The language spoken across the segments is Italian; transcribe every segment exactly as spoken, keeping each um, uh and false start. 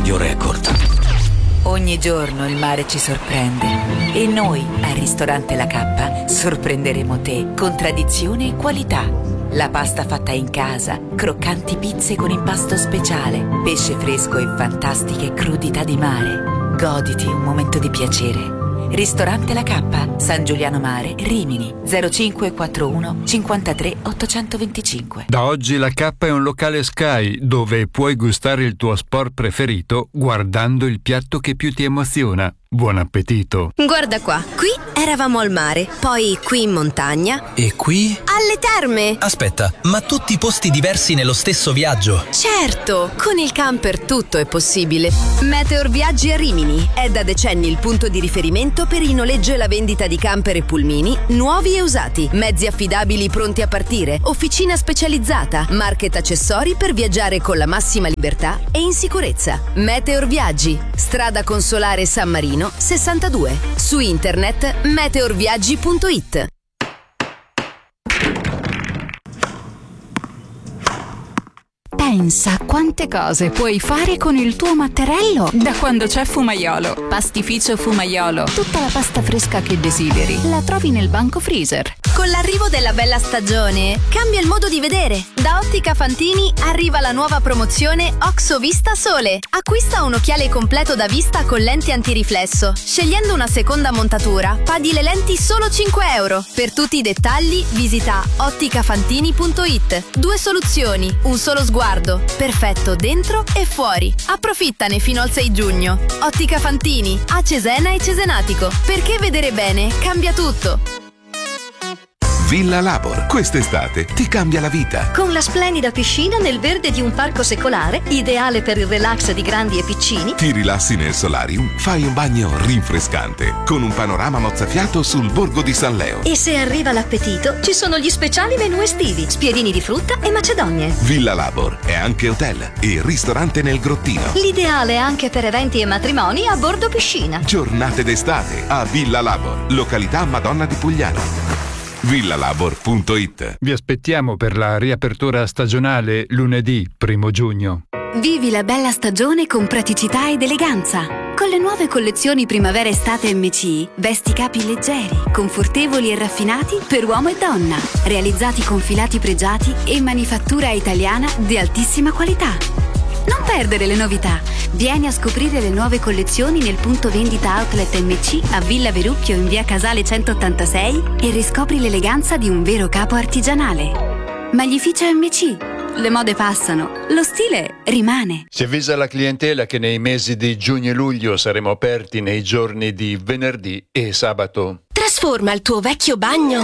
Radio Record. Ogni giorno il mare ci sorprende e noi al ristorante La Cappa sorprenderemo te con tradizione e qualità. La pasta fatta in casa, croccanti pizze con impasto speciale, pesce fresco e fantastiche crudità di mare. Goditi un momento di piacere. Ristorante La Cappa, San Giuliano Mare, Rimini, zero cinque quattortuno cinquantatré ottocentoventicinque. Da oggi La Cappa è un locale Sky dove puoi gustare il tuo sport preferito guardando il piatto che più ti emoziona. Buon appetito! Guarda qua, qui eravamo al mare, poi qui in montagna. E qui? Alle terme! Aspetta, ma tutti posti diversi nello stesso viaggio? Certo, con il camper tutto è possibile. Meteor Viaggi a Rimini è da decenni il punto di riferimento per il noleggio e la vendita di camper e pulmini nuovi e usati, mezzi affidabili pronti a partire, officina specializzata, market accessori per viaggiare con la massima libertà e in sicurezza. Meteor Viaggi, strada Consolare San Marino sessantadue. Su internet meteorviaggi punto it. Pensa quante cose puoi fare con il tuo matterello da quando c'è Fumaiolo. Pastificio Fumaiolo. Tutta la pasta fresca che desideri la trovi nel banco freezer. Con l'arrivo della bella stagione cambia il modo di vedere. Da Ottica Fantini arriva la nuova promozione Oxo Vista Sole. Acquista un occhiale completo da vista con lenti antiriflesso. Scegliendo una seconda montatura paghi le lenti solo cinque euro. Per tutti i dettagli visita ottica fantini punto it. Due soluzioni, un solo sguardo, perfetto dentro e fuori. Approfittane fino al sei giugno. Ottica Fantini, a Cesena e Cesenatico. Perché vedere bene cambia tutto. Villa Labor, quest'estate ti cambia la vita. Con la splendida piscina nel verde di un parco secolare, ideale per il relax di grandi e piccini. Ti rilassi nel solarium, fai un bagno rinfrescante, con un panorama mozzafiato sul borgo di San Leo. E se arriva l'appetito, ci sono gli speciali menù estivi, spiedini di frutta e macedonie. Villa Labor è anche hotel e ristorante nel grottino. L'ideale anche per eventi e matrimoni a bordo piscina. Giornate d'estate a Villa Labor, località Madonna di Pugliano. villa labor punto it. Vi aspettiamo per la riapertura stagionale lunedì primo giugno. Vivi la bella stagione con praticità ed eleganza. Con le nuove collezioni primavera-estate M C, vesti capi leggeri, confortevoli e raffinati per uomo e donna, realizzati con filati pregiati e manifattura italiana di altissima qualità. Non perdere le novità. Vieni a scoprire le nuove collezioni nel punto vendita Outlet M C a Villa Verucchio in via Casale centottantasei e riscopri l'eleganza di un vero capo artigianale. Maglificio M C. Le mode passano, lo stile rimane. Si avvisa la clientela che nei mesi di giugno e luglio saremo aperti nei giorni di venerdì e sabato. Trasforma il tuo vecchio bagno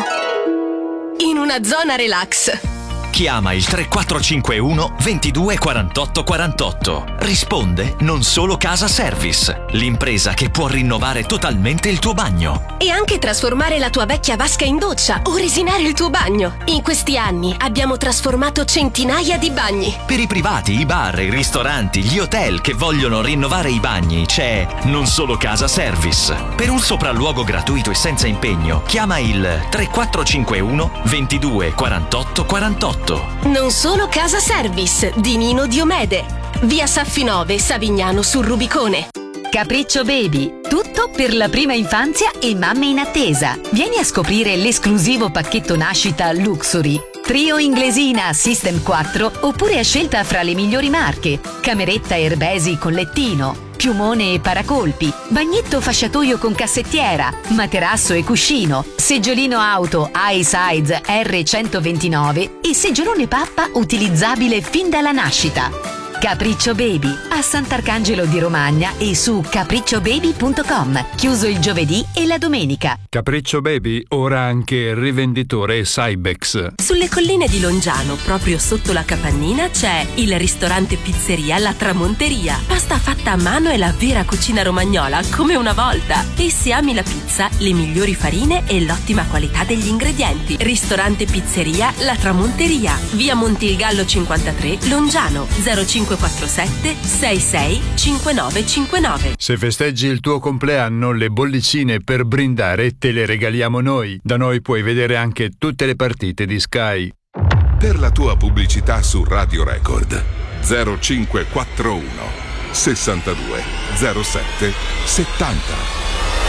in una zona relax. Chiama il tre quattro cinque uno ventidue quarantotto quarantotto. Risponde Non Solo Casa Service, l'impresa che può rinnovare totalmente il tuo bagno. E anche trasformare la tua vecchia vasca in doccia o resinare il tuo bagno. In questi anni abbiamo trasformato centinaia di bagni. Per i privati, i bar, i ristoranti, gli hotel che vogliono rinnovare i bagni c'è Non Solo Casa Service. Per un sopralluogo gratuito e senza impegno, chiama il tre quattro cinque uno ventidue quarantotto quarantotto. Non Solo Casa Service di Nino Diomede, via Saffinove, Savignano sul Rubicone. Capriccio Baby, tutto per la prima infanzia e mamme in attesa. Vieni a scoprire l'esclusivo pacchetto nascita Luxury. Trio inglesina System quattro oppure a scelta fra le migliori marche. Cameretta Erbesi con lettino, piumone e paracolpi, bagnetto fasciatoio con cassettiera, materasso e cuscino, seggiolino auto iSize R centoventinove e seggiolone pappa utilizzabile fin dalla nascita. Capriccio Baby a Sant'Arcangelo di Romagna e su capriccio baby punto com, chiuso il giovedì e la domenica. Capriccio Baby ora anche rivenditore Cybex. Sulle colline di Longiano, proprio sotto la capannina, c'è il ristorante pizzeria La Tramonteria. Pasta fatta a mano e la vera cucina romagnola come una volta. E se ami la pizza, le migliori farine e l'ottima qualità degli ingredienti. Ristorante pizzeria La Tramonteria, via Montilgallo cinquantatré, Longiano, zero cinque quattro sette sei sei cinque nove cinque nove. Se festeggi il tuo compleanno, le bollicine per brindare te le regaliamo noi. Da noi puoi vedere anche tutte le partite di Sky. Per la tua pubblicità su Radio Record zero cinque quattro uno sessantadue zero sette settanta.